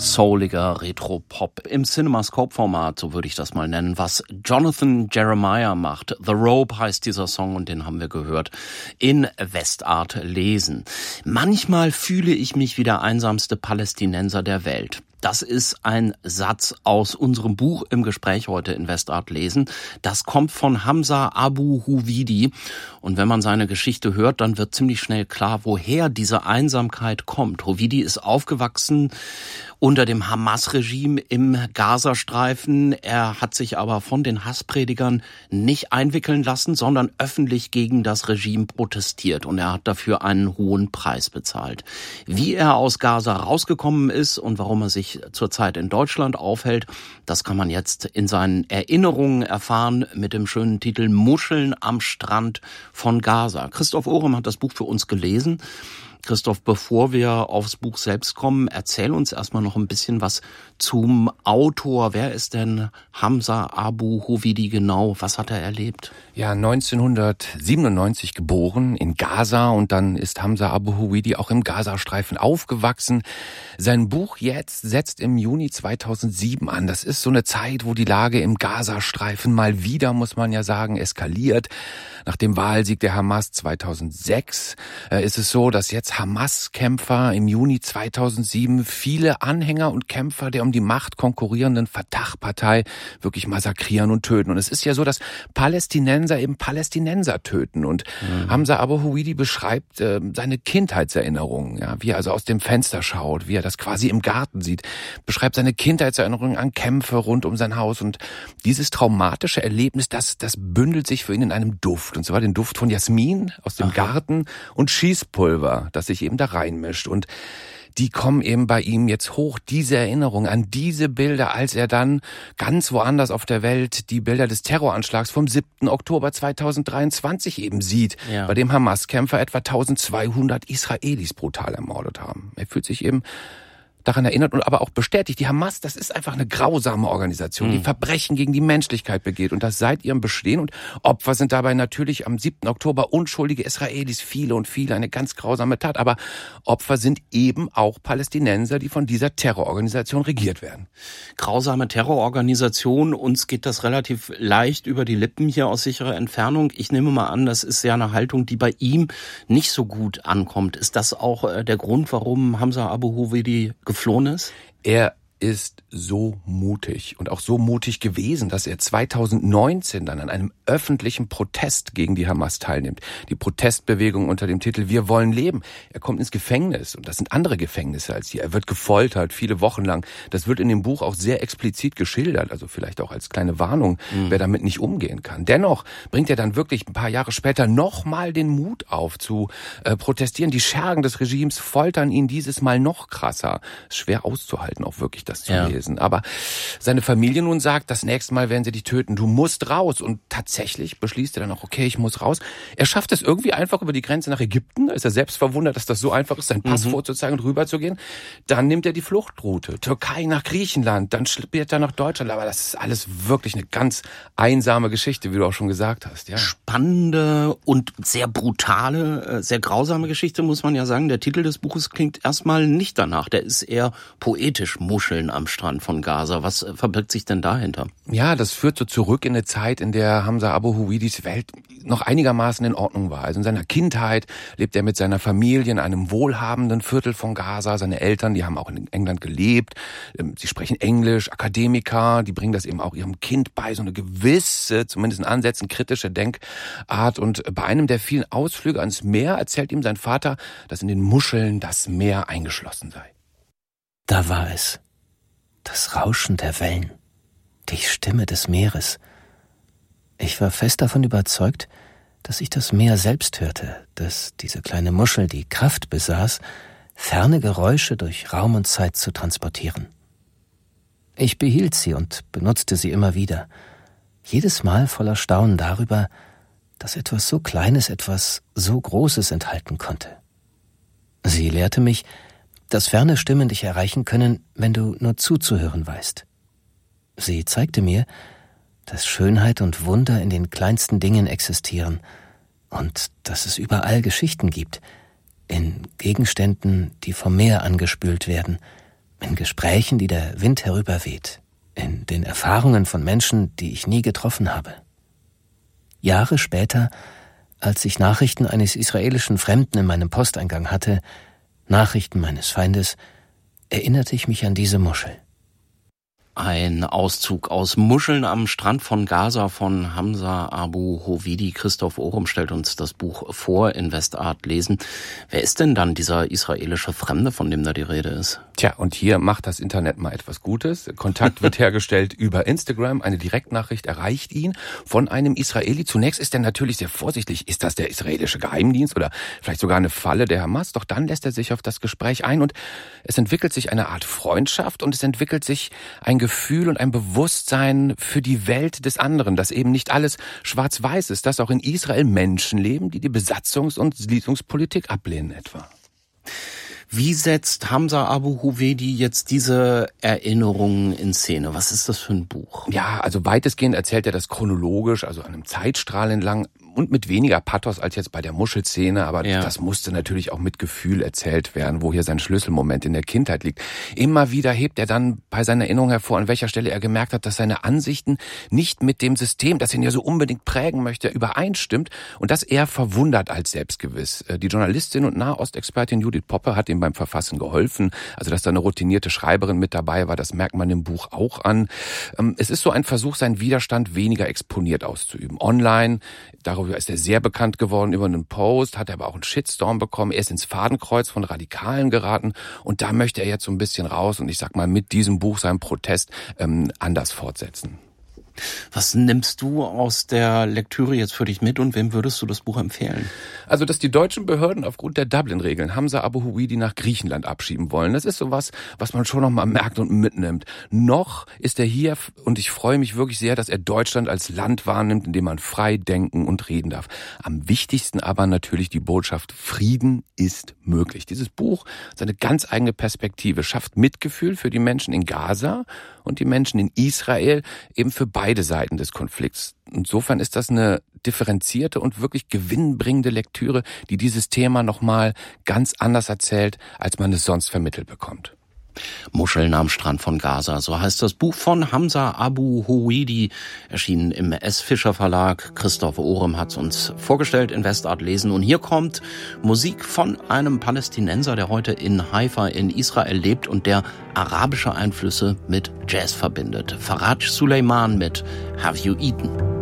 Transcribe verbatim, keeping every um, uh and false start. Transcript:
souliger Retro-Pop im CinemaScope-Format, so würde ich das mal nennen, was Jonathan Jeremiah macht. The Rope heißt dieser Song und den haben wir gehört in Westart lesen. Manchmal fühle ich mich wie der einsamste Palästinenser der Welt. Das ist ein Satz aus unserem Buch im Gespräch heute in Westart lesen. Das kommt von Hamza Abu Huvidi. Und wenn man seine Geschichte hört, dann wird ziemlich schnell klar, woher diese Einsamkeit kommt. Huvidi ist aufgewachsen unter dem Hamas-Regime im Gazastreifen. Er hat sich aber von den Hasspredigern nicht einwickeln lassen, sondern öffentlich gegen das Regime protestiert. Und er hat dafür einen hohen Preis bezahlt. Wie er aus Gaza rausgekommen ist und warum er sich zurzeit in Deutschland aufhält, das kann man jetzt in seinen Erinnerungen erfahren mit dem schönen Titel Muscheln am Strand von Gaza. Christoph Ohrem hat das Buch für uns gelesen. Christoph, bevor wir aufs Buch selbst kommen, erzähl uns erstmal noch ein bisschen was zum Autor. Wer ist denn Hamza Abu Huvidi genau? Was hat er erlebt? Ja, neunzehnhundertsiebenundneunzig geboren in Gaza und dann ist Hamza Abu Huvidi auch im Gazastreifen aufgewachsen. Sein Buch jetzt setzt im Juni zweitausendsieben an. Das ist so eine Zeit, wo die Lage im Gazastreifen mal wieder, muss man ja sagen, eskaliert. Nach dem Wahlsieg der Hamas zweitausendsechs äh, ist es so, dass jetzt Hamas-Kämpfer im Juni zweitausendsieben viele Anhänger und Kämpfer der um die Macht konkurrierenden Fatah-Partei wirklich massakrieren und töten. Und es ist ja so, dass Palästinenser eben Palästinenser töten. Und mhm. Hamza Abu Huvidi beschreibt äh, seine Kindheitserinnerungen, ja, wie er also aus dem Fenster schaut, wie er das quasi im Garten sieht, beschreibt seine Kindheitserinnerungen an Kämpfe rund um sein Haus. Und dieses traumatische Erlebnis, das, das bündelt sich für ihn in einem Duft. Und zwar den Duft von Jasmin aus dem Aha. Garten und Schießpulver, das sich eben da reinmischt. Und die kommen eben bei ihm jetzt hoch, diese Erinnerung an diese Bilder, als er dann ganz woanders auf der Welt die Bilder des Terroranschlags vom siebten Oktober zweitausenddreiundzwanzig eben sieht, ja. bei dem Hamas-Kämpfer etwa eintausendzweihundert Israelis brutal ermordet haben. Er fühlt sich eben daran erinnert und aber auch bestätigt, die Hamas, das ist einfach eine grausame Organisation, die Verbrechen gegen die Menschlichkeit begeht und das seit ihrem Bestehen. Und Opfer sind dabei natürlich am siebten Oktober unschuldige Israelis, viele und viele, eine ganz grausame Tat. Aber Opfer sind eben auch Palästinenser, die von dieser Terrororganisation regiert werden. Grausame Terrororganisation, uns geht das relativ leicht über die Lippen hier aus sicherer Entfernung. Ich nehme mal an, das ist ja eine Haltung, die bei ihm nicht so gut ankommt. Ist das auch der Grund, warum Hamza Abu Huvidi geflohen ist? Er ist so mutig und auch so mutig gewesen, dass er zweitausendneunzehn dann an einem öffentlichen Protest gegen die Hamas teilnimmt. Die Protestbewegung unter dem Titel Wir wollen leben. Er kommt ins Gefängnis und das sind andere Gefängnisse als hier. Er wird gefoltert, viele Wochen lang. Das wird in dem Buch auch sehr explizit geschildert, also vielleicht auch als kleine Warnung, mhm. wer damit nicht umgehen kann. Dennoch bringt er dann wirklich ein paar Jahre später nochmal den Mut auf zu äh, protestieren. Die Schergen des Regimes foltern ihn dieses Mal noch krasser. Ist schwer auszuhalten, auch wirklich das zu ja. lesen. Aber seine Familie nun sagt, das nächste Mal werden sie dich töten, du musst raus. Und tatsächlich beschließt er dann auch, okay, ich muss raus. Er schafft es irgendwie einfach über die Grenze nach Ägypten. Da ist er selbst verwundert, dass das so einfach ist, seinen Pass mhm. vorzuzeigen und rüberzugehen. Dann nimmt er die Fluchtroute. Türkei nach Griechenland, dann schlippert er nach Deutschland. Aber das ist alles wirklich eine ganz einsame Geschichte, wie du auch schon gesagt hast. Ja. Spannende und sehr brutale, sehr grausame Geschichte, muss man ja sagen. Der Titel des Buches klingt erstmal nicht danach. Der ist eher poetisch, Muscheln am Strand von Gaza. Was verbirgt sich denn dahinter? Ja, das führt so zurück in eine Zeit, in der Hamza Abu Huvidis Welt noch einigermaßen in Ordnung war. Also in seiner Kindheit lebt er mit seiner Familie in einem wohlhabenden Viertel von Gaza. Seine Eltern, die haben auch in England gelebt. Sie sprechen Englisch, Akademiker, die bringen das eben auch ihrem Kind bei, so eine gewisse, zumindest in Ansätzen, kritische Denkart. Und bei einem der vielen Ausflüge ans Meer erzählt ihm sein Vater, dass in den Muscheln das Meer eingeschlossen sei. Da war es. Das Rauschen der Wellen, die Stimme des Meeres. Ich war fest davon überzeugt, dass ich das Meer selbst hörte, dass diese kleine Muschel die Kraft besaß, ferne Geräusche durch Raum und Zeit zu transportieren. Ich behielt sie und benutzte sie immer wieder, jedes Mal voller Staunen darüber, dass etwas so Kleines etwas so Großes enthalten konnte. Sie lehrte mich, dass ferne Stimmen dich erreichen können, wenn du nur zuzuhören weißt. Sie zeigte mir, dass Schönheit und Wunder in den kleinsten Dingen existieren und dass es überall Geschichten gibt, in Gegenständen, die vom Meer angespült werden, In Gesprächen, die der Wind herüberweht. In den Erfahrungen von Menschen, die ich nie getroffen habe. Jahre später, als ich Nachrichten eines israelischen Fremden in meinem Posteingang hatte, Nachrichten meines Feindes, erinnerte ich mich an diese Muschel. Ein Auszug aus Muscheln am Strand von Gaza von Hamza Abu Hovidi. Christoph Ohrem stellt uns das Buch vor in Westart lesen. Wer ist denn dann dieser israelische Fremde, von dem da die Rede ist? Tja, und hier macht das Internet mal etwas Gutes. Kontakt wird hergestellt über Instagram. Eine Direktnachricht erreicht ihn von einem Israeli. Zunächst ist er natürlich sehr vorsichtig. Ist das der israelische Geheimdienst oder vielleicht sogar eine Falle der Hamas? Doch dann lässt er sich auf das Gespräch ein und es entwickelt sich eine Art Freundschaft und es entwickelt sich ein Gefühl und ein Bewusstsein für die Welt des anderen, dass eben nicht alles schwarz-weiß ist, dass auch in Israel Menschen leben, die die Besatzungs- und Siedlungspolitik ablehnen etwa. Wie setzt Hamza Abu Hovidi jetzt diese Erinnerungen in Szene? Was ist das für ein Buch? Ja, also weitestgehend erzählt er das chronologisch, also an einem Zeitstrahl entlang und mit weniger Pathos als jetzt bei der Muschelszene, aber ja. Das musste natürlich auch mit Gefühl erzählt werden, wo hier sein Schlüsselmoment in der Kindheit liegt. Immer wieder hebt er dann bei seiner Erinnerung hervor, an welcher Stelle er gemerkt hat, dass seine Ansichten nicht mit dem System, das ihn ja so unbedingt prägen möchte, übereinstimmt und das eher verwundert als selbstgewiss. Die Journalistin und Nahostexpertin Judith Poppe hat ihm beim Verfassen geholfen. Also, dass da eine routinierte Schreiberin mit dabei war, das merkt man im Buch auch an. Es ist so ein Versuch, seinen Widerstand weniger exponiert auszuüben. Online, darüber ist er sehr bekannt geworden über einen Post, hat er aber auch einen Shitstorm bekommen. Er ist ins Fadenkreuz von Radikalen geraten und da möchte er jetzt so ein bisschen raus und ich sag mal mit diesem Buch seinen Protest ähm, anders fortsetzen. Was nimmst du aus der Lektüre jetzt für dich mit und wem würdest du das Buch empfehlen? Also, dass die deutschen Behörden aufgrund der Dublin-Regeln Hamza Abu Hovidi nach Griechenland abschieben wollen, das ist sowas, was man schon noch mal merkt und mitnimmt. Noch ist er hier und ich freue mich wirklich sehr, dass er Deutschland als Land wahrnimmt, in dem man frei denken und reden darf. Am wichtigsten aber natürlich die Botschaft, Frieden ist möglich. Dieses Buch, seine ganz eigene Perspektive, schafft Mitgefühl für die Menschen in Gaza und die Menschen in Israel, eben für beide Seiten des Konflikts. Insofern ist das eine differenzierte und wirklich gewinnbringende Lektüre, die dieses Thema nochmal ganz anders erzählt, als man es sonst vermittelt bekommt. Muscheln am Strand von Gaza, so heißt das Buch von Hamza Abu Hovidi, erschienen im S. Fischer Verlag. Christoph Ohrem hat es uns vorgestellt in Westart lesen. Und hier kommt Musik von einem Palästinenser, der heute in Haifa in Israel lebt und der arabische Einflüsse mit Jazz verbindet. Faraj Suleiman mit Have You Eaten?